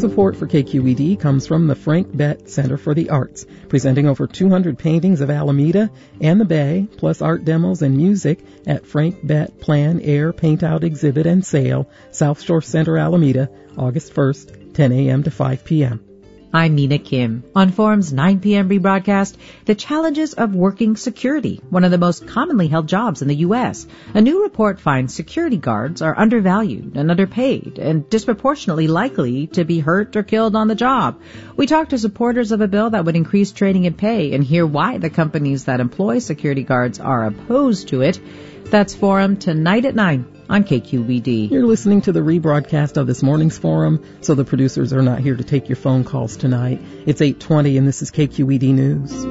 Support for KQED comes from the Frank Bett Center for the Arts, presenting over 200 paintings of Alameda and the Bay, plus art demos and music at Frank Bett Plan Air Paint-Out Exhibit and Sale, South Shore Center, Alameda, August 1st, 10 a.m. to 5 p.m. I'm Nina Kim. On Forum's 9 p.m. rebroadcast, the challenges of working security, one of the most commonly held jobs in the U.S. A new report finds security guards are undervalued and underpaid and disproportionately likely to be hurt or killed on the job. We talked to supporters of a bill that would increase training and pay and hear why the companies that employ security guards are opposed to it. That's Forum tonight at 9 on KQED. You're listening to the rebroadcast of this morning's Forum, so the producers are not here to take your phone calls tonight. It's 8:20 and this is KQED News.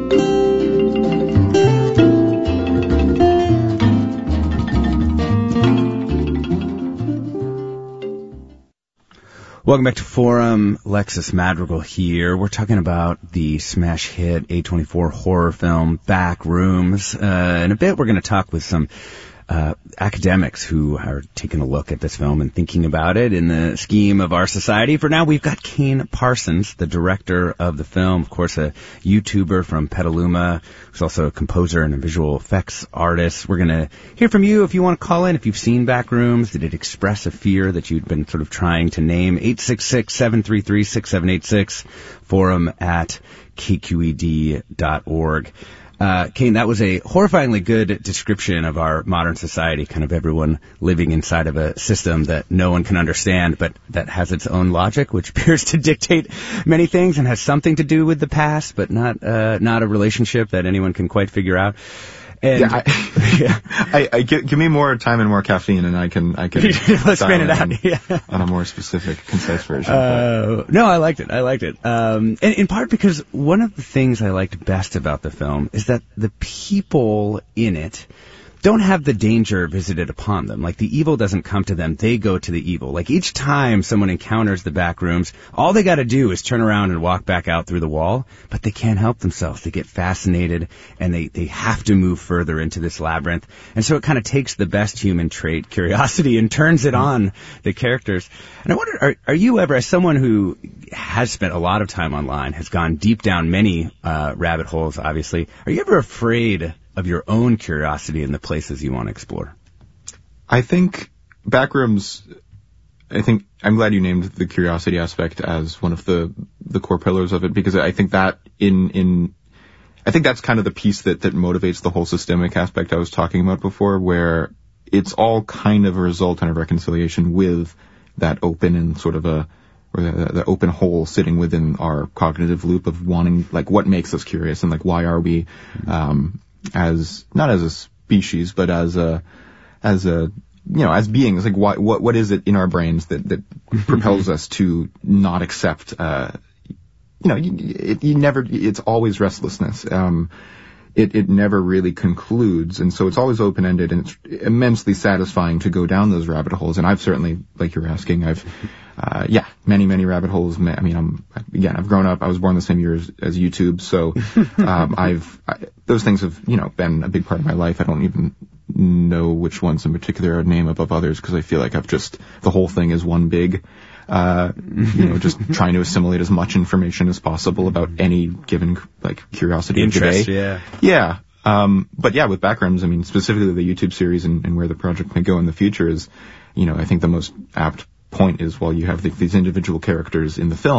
Welcome back to Forum. Lexus Madrigal here. We're talking about the smash hit A24 horror film Backrooms. In a bit, we're going to talk with some academics who are taking a look at this film and thinking about it in the scheme of our society. For now, we've got Kane Parsons, the director of the film, of course, a YouTuber from Petaluma, who's also a composer and a visual effects artist. We're going to hear from you if you want to call in, if you've seen Backrooms. Did it express a fear that you'd been sort of trying to name? 866-733-6786, forum at kqed.org. Kane, that was a horrifyingly good description of our modern society, kind of everyone living inside of a system that no one can understand, but that has its own logic, which appears to dictate many things and has something to do with the past, but not a relationship that anyone can quite figure out. And give me more time and more caffeine, and I can let's spin it out on a more specific, concise version. No, I liked it. And in part because one of the things I liked best about the film is that the people in it don't have the danger visited upon them. Like, the evil doesn't come to them, they go to the evil. Like, each time someone encounters the back rooms, all they gotta do is turn around and walk back out through the wall, but they can't help themselves. They get fascinated, and they have to move further into this labyrinth. And so it kind of takes the best human trait, curiosity, and turns it on the characters. And I wonder, are you ever, as someone who has spent a lot of time online, has gone deep down many rabbit holes, obviously, are you ever afraid of your own curiosity in the places you want to explore? I think Backrooms, I'm glad you named the curiosity aspect as one of the core pillars of it, because I think that I think that's kind of the piece that motivates the whole systemic aspect I was talking about before, where it's all kind of a result and a reconciliation with that open and sort of the open hole sitting within our cognitive loop of wanting, like, what makes us curious, and like, why are we, as not as a species, but as beings, like, what is it in our brains that propels us to not accept, it's always restlessness. It never really concludes, and so it's always open-ended, and it's immensely satisfying to go down those rabbit holes. And I've certainly, like you're asking, many rabbit holes. I mean, I've grown up, I was born the same year as YouTube, so those things have, been a big part of my life. I don't even know which ones in particular I'd name above others, because I feel like the whole thing is one big, just trying to assimilate as much information as possible about any given, like, curiosity interest of the day. Yeah. But yeah, with Backrooms, I mean, specifically the YouTube series and where the project may go in the future is, I think the most apt point is, while you have these individual characters in the film,